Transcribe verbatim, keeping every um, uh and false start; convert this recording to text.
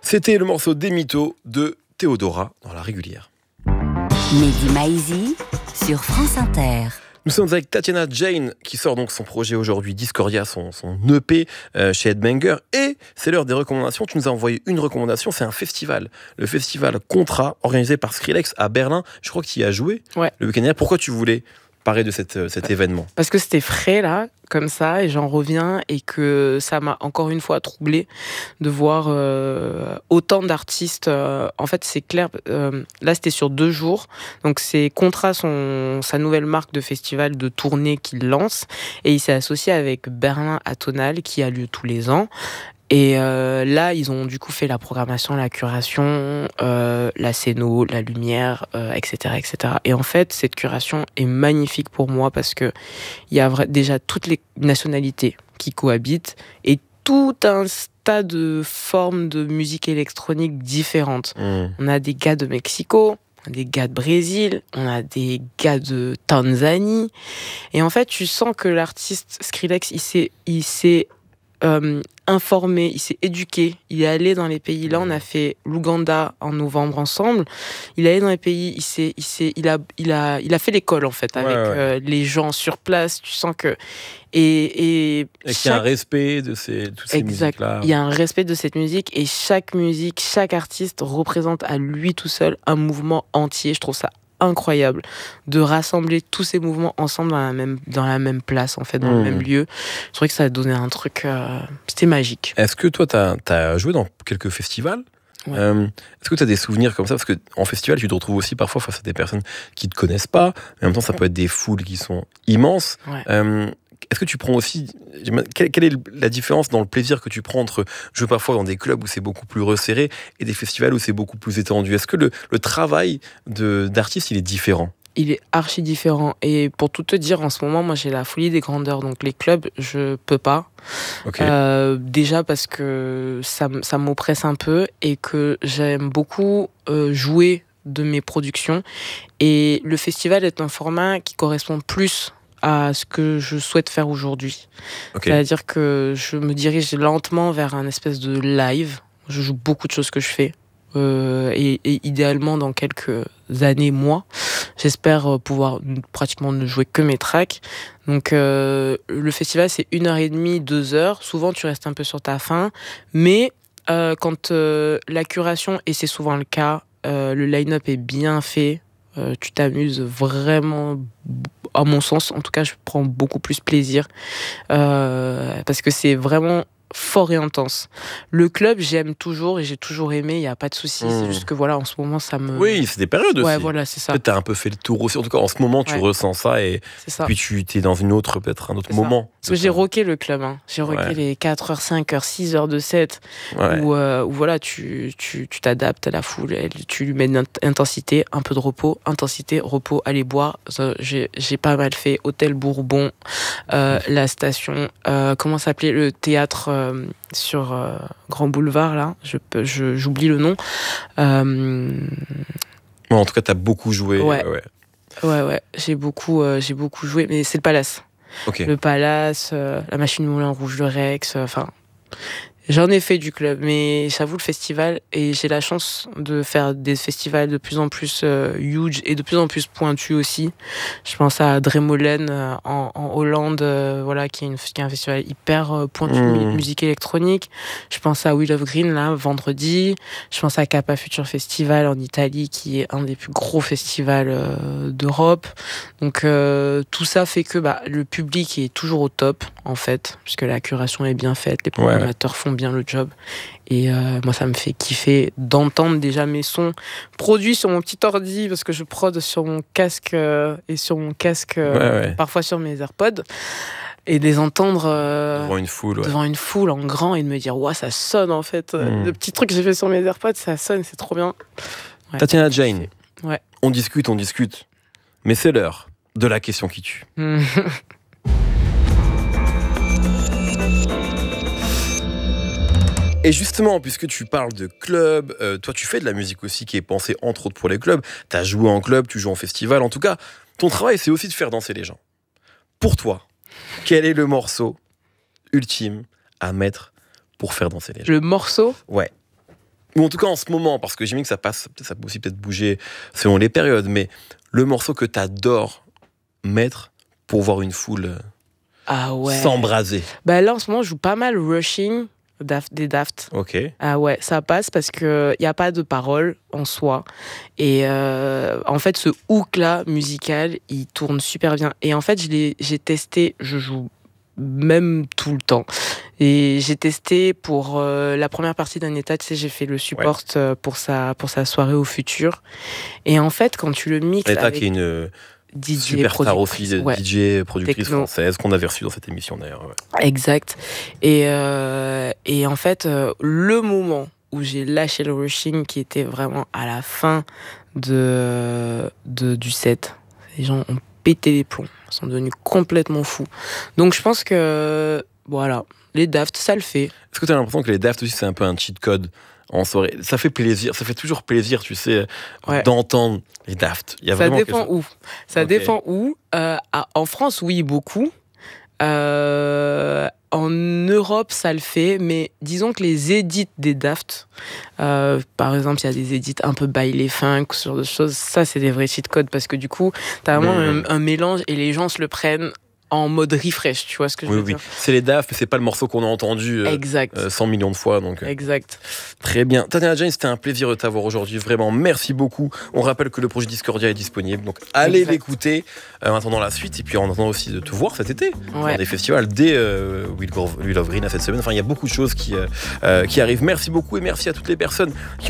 C'était le morceau Des Mythos de Théodora dans La Régulière. Mehdi Maizi sur France Inter. Nous sommes avec Tatiana Jane qui sort donc son projet aujourd'hui, Discordia, son, son E P euh, chez Headbanger. Et c'est l'heure des recommandations. Tu nous as envoyé une recommandation, c'est un festival. Le festival Contra, organisé par Skrillex à Berlin. Je crois que tu y as joué ouais. le week-end dernier. Pourquoi tu voulais parler de cette, cet événement? Parce que c'était frais là, comme ça, et j'en reviens, et que ça m'a encore une fois troublée de voir euh, autant d'artistes. Euh, en fait, c'est clair, euh, là c'était sur deux jours, donc c'est Contra, son, sa nouvelle marque de festival de tournée qu'il lance, et il s'est associé avec Berlin Atonal qui a lieu tous les ans. Et euh, là, ils ont du coup fait la programmation, la curation, euh, la scéno, la lumière, euh, et cetera, et cetera. Et en fait, cette curation est magnifique pour moi parce que il y a vra- déjà toutes les nationalités qui cohabitent et tout un tas de formes de musique électronique différentes. Mmh. On a des gars de Mexico, on a des gars de Brésil, on a des gars de Tanzanie. Et en fait, tu sens que l'artiste Skrillex, il s'est, il s'est Euh, informé, il s'est éduqué, il est allé dans les pays. Là, on a fait l'Ouganda en novembre ensemble. Il est allé dans les pays, il s'est, il s'est, il a, il a, il a fait l'école en fait avec ouais, ouais. Euh, les gens sur place. Tu sens que et et, et chaque... qu'il y a un respect de ces toutes ces exact. musiques-là. Il y a un respect de cette musique et chaque musique, chaque artiste représente à lui tout seul un mouvement entier. Je trouve ça incroyable de rassembler tous ces mouvements ensemble dans la même, dans la même place, en fait, dans mmh. le même lieu. Je trouvais que ça a donné un truc... Euh, c'était magique. Est-ce que toi, tu as joué dans quelques festivals ? Ouais. Euh, est-ce que tu as des souvenirs comme ça? Parce qu'en festival, tu te retrouves aussi parfois face à des personnes qui ne te connaissent pas. Mais en même temps, ça peut être des foules qui sont immenses. Ouais. Euh, Est-ce que tu prends aussi... Quelle, quelle est la différence dans le plaisir que tu prends entre jouer parfois dans des clubs où c'est beaucoup plus resserré et des festivals où c'est beaucoup plus étendu? Est-ce que le, le travail de, d'artiste, il est différent? Il est archi différent. Et pour tout te dire, en ce moment, moi, j'ai la folie des grandeurs. Donc, les clubs, je peux pas. Okay. Euh, déjà parce que ça, ça m'oppresse un peu et que j'aime beaucoup euh, jouer de mes productions. Et le festival est un format qui correspond plus à ce que je souhaite faire aujourd'hui. Okay. C'est-à-dire que je me dirige lentement vers un espèce de live. Je joue beaucoup de choses que je fais. Euh, et, et idéalement, dans quelques années, mois, j'espère pouvoir pratiquement ne jouer que mes tracks. Donc, euh, le festival, c'est une heure et demie, deux heures. Souvent, tu restes un peu sur ta faim. Mais euh, quand euh, la curation, et c'est souvent le cas, euh, le line-up est bien fait, euh, tu t'amuses vraiment. À mon sens, en tout cas, je prends beaucoup plus plaisir euh, parce que c'est vraiment fort et intense. Le club, j'aime toujours et j'ai toujours aimé, il n'y a pas de souci. Mmh. C'est juste que voilà, en ce moment, ça me... Oui, c'est des périodes aussi. Ouais, voilà, c'est ça. Peut-être tu as un peu fait le tour aussi. En tout cas, en ce moment, tu ouais. ressens ça et ça. Puis tu es dans une autre, peut-être un autre c'est moment. Parce que j'ai rocké le club. Hein. J'ai rocké ouais. les quatre heures, cinq heures, six heures de set ouais. où, euh, où voilà, tu, tu, tu t'adaptes à la foule, tu lui mets une intensité, un peu de repos, intensité, repos, aller boire. J'ai, j'ai pas mal fait Hôtel Bourbon, euh, mmh. la station, euh, comment s'appelait le théâtre euh, sur euh, Grand Boulevard, là, je, je, j'oublie le nom. Euh... Ouais, en tout cas, t'as beaucoup joué. Ouais, ouais, ouais, ouais. J'ai beaucoup, euh, j'ai beaucoup joué, mais c'est le Palace. Okay. Le Palace, euh, la Machine Moulin Rouge, le Rex, enfin... Euh, J'en ai fait du club, mais j'avoue le festival, et j'ai la chance de faire des festivals de plus en plus euh, huge et de plus en plus pointus aussi. Je pense à Dremolen euh, en, en Hollande, euh, voilà, qui est, une, qui est un festival hyper euh, pointu de mmh. musique électronique. Je pense à Wheel of Green, là, vendredi. Je pense à Kappa Future Festival en Italie, qui est un des plus gros festivals euh, d'Europe. Donc euh, tout ça fait que bah, le public est toujours au top, en fait, puisque la curation est bien faite, les programmateurs ouais. font bien le job. Et euh, moi, ça me fait kiffer d'entendre déjà mes sons produits sur mon petit ordi, parce que je prod sur mon casque euh, et sur mon casque, euh, ouais, ouais. parfois sur mes AirPods, et de les entendre euh, devant une foule, ouais. devant une foule en grand, et de me dire, ouais, ça sonne en fait. Mmh. Le petit truc que j'ai fait sur mes AirPods, ça sonne, c'est trop bien. Ouais. Tatiana Jane, ouais. on discute, on discute, mais c'est l'heure de la question qui tue. Et justement, puisque tu parles de club, euh, toi tu fais de la musique aussi qui est pensée entre autres pour les clubs. Tu as joué en club, tu joues en festival. En tout cas, ton travail, c'est aussi de faire danser les gens. Pour toi, quel est le morceau ultime à mettre pour faire danser les gens? Le morceau? Ouais. ou en tout cas en ce moment, parce que j'imagine que ça passe, ça peut aussi peut-être bouger selon les périodes, mais le morceau que t'adores mettre pour voir une foule Ah ouais. s'embraser. Bah là, en ce moment, je joue pas mal Rushing Daft, des Daft. Ok. Ah ouais, ça passe parce qu'il n'y a pas de paroles en soi. Et euh, en fait, ce hook-là, musical, il tourne super bien. Et en fait, je l'ai, j'ai testé, je joue même tout le temps. Et j'ai testé pour euh, la première partie d'un état, tu sais, j'ai fait le support ouais. euh, pour, sa, pour sa soirée au futur. Et en fait, quand tu le mixes État avec... qui est une... D J, superstar aussi, ouais. D J, productrice Techno. française, qu'on avait reçue dans cette émission d'ailleurs. Ouais. Exact. Et, euh, et en fait, euh, le moment où j'ai lâché le rushing, qui était vraiment à la fin de, de, du set, les gens ont pété les plombs, ils sont devenus complètement fous. Donc je pense que, voilà, les Daft, ça le fait. Est-ce que tu as l'impression que les Daft aussi, c'est un peu un cheat code en soirée? Ça fait plaisir, ça fait toujours plaisir, tu sais, ouais. d'entendre les Daft. Il y a ça vraiment dépend chose... où. Ça okay. dépend où. Euh, à, en France, oui, beaucoup. Euh, en Europe, ça le fait, mais disons que les edits des Daft, euh, par exemple, il y a des edits un peu baile funk, ce genre de choses, ça, c'est des vrais cheat codes, parce que du coup, t'as vraiment mmh. un, un mélange et les gens se le prennent en mode refresh, tu vois ce que je oui, veux oui. dire. C'est les Daft, mais c'est pas le morceau qu'on a entendu euh, exact. Euh, cent millions de fois. Donc, euh. Exact. Très bien. Tatiana Jane, c'était un plaisir de t'avoir aujourd'hui. Vraiment, merci beaucoup. On rappelle que le projet Discordia est disponible, donc allez exact. l'écouter euh, en attendant la suite, et puis en attendant aussi de te voir cet été ouais. dans des festivals, dès euh, Wheel of Green à cette semaine. Enfin, il y a beaucoup de choses qui, euh, euh, qui arrivent. Merci beaucoup et merci à toutes les personnes qui